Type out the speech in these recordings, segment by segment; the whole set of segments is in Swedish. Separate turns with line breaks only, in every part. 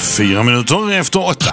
4 minuter efter 8.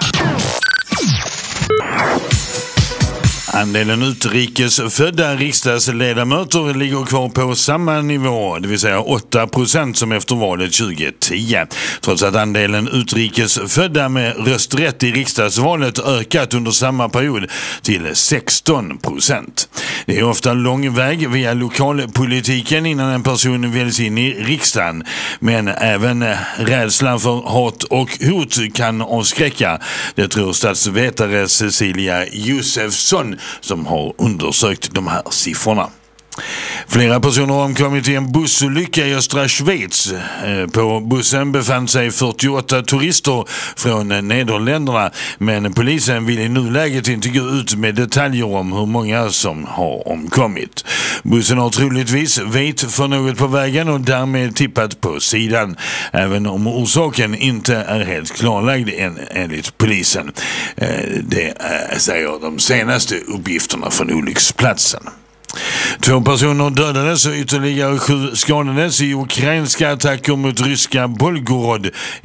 Andelen utrikesfödda riksdagsledamöter ligger kvar på samma nivå, det vill säga 8% som efter valet 2010. Trots att andelen utrikesfödda med rösträtt i riksdagsvalet ökat under samma period till 16%. Det är ofta lång väg via lokalpolitiken innan en person väljs in i riksdagen. Men även rädslan för hat och hot kan avskräcka. Det tror statsvetare Cecilia Josefsson som har undersökt de här siffrorna. Flera personer har omkommit i en bussolycka i östra Schweiz. På bussen befann sig 48 turister från Nederländerna, men polisen vill i nuläget inte gå ut med detaljer om hur många som har omkommit. Bussen har troligtvis väjt för något på vägen och därmed tippat på sidan, även om orsaken inte är helt klarlagd enligt polisen. Det säger de senaste uppgifterna från olycksplatsen. 2 personer dödades och ytterligare 7 skadades i ukrainska attacker mot ryska Bolgorod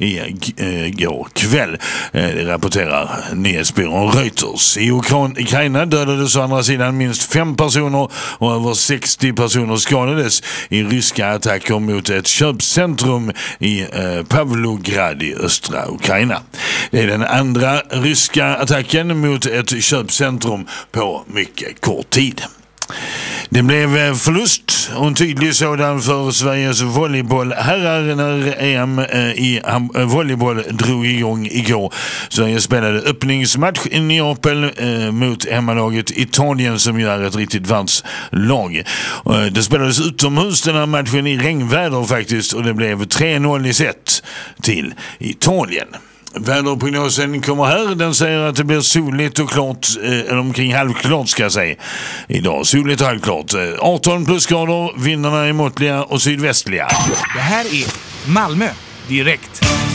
igår kväll. Det rapporterar nyhetsbyrån Reuters. I Ukraina dödades å andra sidan minst 5 personer och över 60 personer skadades i ryska attacker mot ett köpcentrum i Pavlograd i östra Ukraina. Det är den andra ryska attacken mot ett köpcentrum på mycket kort tid. Det blev förlust och en tydlig sådan för Sveriges volleybollherrar när EM i volleyboll drog igång igår. Sverige spelade öppningsmatch i Neapel mot hemmalaget Italien som ju är ett riktigt världslag. Det spelades utomhus den här matchen i regnväder faktiskt och det blev 3-0 i set till Italien. Väderprognosen kommer här. Den säger att det blir soligt och klart, eller omkring halvklart ska jag säga. Idag soligt och halvklart. 18 plusgrader, vindarna är måttliga och sydvästliga.
Det här är Malmö direkt.